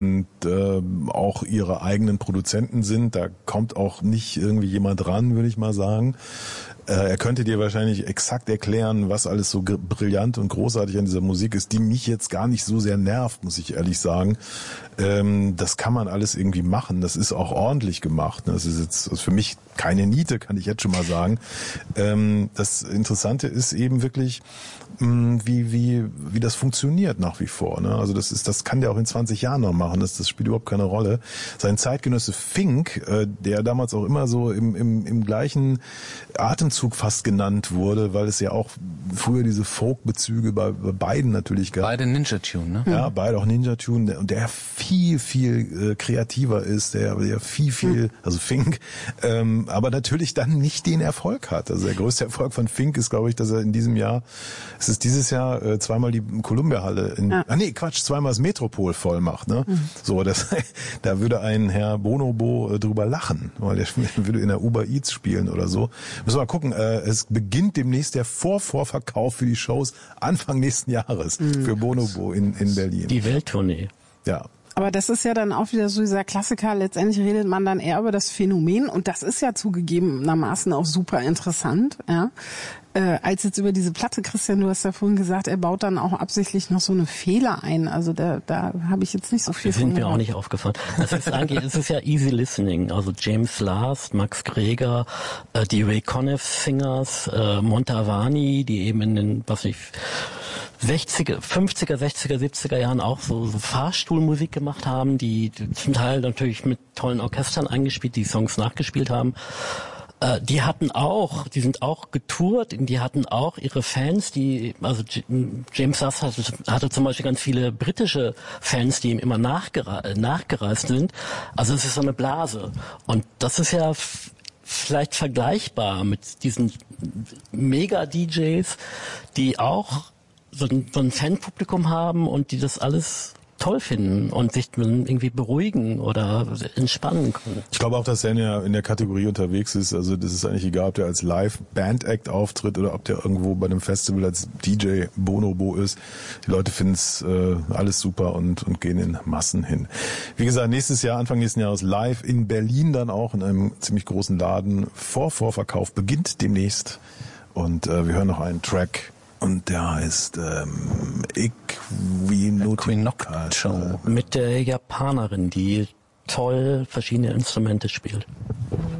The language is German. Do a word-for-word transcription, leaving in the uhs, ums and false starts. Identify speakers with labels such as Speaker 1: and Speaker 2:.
Speaker 1: und äh, auch ihre eigenen Produzenten sind. Da kommt auch nicht irgendwie jemand ran, würde ich mal sagen. Äh, er könnte dir wahrscheinlich exakt erklären, was alles so g- brillant und großartig an dieser Musik ist, die mich jetzt gar nicht so sehr nervt, muss ich ehrlich sagen. Ähm, das kann man alles irgendwie machen. Das ist auch ordentlich gemacht. Das ist jetzt das ist für mich keine Niete, kann ich jetzt schon mal sagen. Ähm, das Interessante ist eben wirklich, mh, wie wie wie das funktioniert nach wie vor. Ne? Also das ist, das kann der auch in zwanzig Jahren noch machen. Das, das spielt überhaupt keine Rolle. Sein Zeitgenosse Fink, äh, der damals auch immer so im im, im gleichen Atemzug fast genannt wurde, weil es ja auch früher diese Folk-Bezüge bei, bei beiden natürlich gab.
Speaker 2: Beide Ninja-Tune, ne?
Speaker 1: Ja, beide auch Ninja-Tune. Und der viel, viel äh, kreativer ist, der, der viel, viel, also Fink, ähm, aber natürlich dann nicht den Erfolg hat. Also der größte Erfolg von Fink ist, glaube ich, dass er in diesem Jahr, es ist dieses Jahr äh, zweimal die Columbia-Halle in, ja. ah nee, Quatsch, zweimal das Metropol voll macht, ne? Mhm. So, das, da würde ein Herr Bonobo äh, drüber lachen, weil der würde in der Uber Eats spielen oder so. Müssen wir mal gucken, äh, es beginnt demnächst der Vorvorverkauf für die Shows Anfang nächsten Jahres mhm. für Bonobo in, in Berlin.
Speaker 3: Die Welttournee.
Speaker 1: Ja.
Speaker 4: Aber das ist ja dann auch wieder so dieser Klassiker, letztendlich redet man dann eher über das Phänomen und das ist ja zugegebenermaßen auch super interessant, ja. Äh, als jetzt über diese Platte, Christian, du hast ja vorhin gesagt, er baut dann auch absichtlich noch so eine Fehler ein. Also da, da habe ich jetzt nicht so viel
Speaker 3: von. Die sind mir auch nicht aufgefallen. Das ist eigentlich, es ist ja easy listening. Also James Last, Max Greger, äh, die Ray Conniff Singers, äh, Montavani, die eben in den, was ich, sechziger, fünfziger, sechziger, siebziger Jahren auch so, so Fahrstuhlmusik gemacht haben, die, die zum Teil natürlich mit tollen Orchestern eingespielt, die Songs nachgespielt haben. Die hatten auch, die sind auch getourt, die hatten auch ihre Fans, die, also James Last hatte, hatte zum Beispiel ganz viele britische Fans, die ihm immer nachgere- nachgereist sind. Also es ist so eine Blase. Und das ist ja f- vielleicht vergleichbar mit diesen Mega-D Js, die auch so ein, so ein Fanpublikum haben und die das alles toll finden und sich irgendwie beruhigen oder entspannen können.
Speaker 1: Ich glaube auch, dass er in der, in der Kategorie unterwegs ist. Also das ist eigentlich egal, ob der als Live-Band-Act auftritt oder ob der irgendwo bei einem Festival als D J Bonobo ist. Die Leute finden es äh, alles super und, und gehen in Massen hin. Wie gesagt, nächstes Jahr, Anfang nächsten Jahres live in Berlin dann auch in einem ziemlich großen Laden. Vor-Vorverkauf beginnt demnächst. Und äh, wir hören noch einen Track. Und der heißt ähm,
Speaker 3: Equinoctial. Mit der Japanerin, die toll verschiedene Instrumente spielt.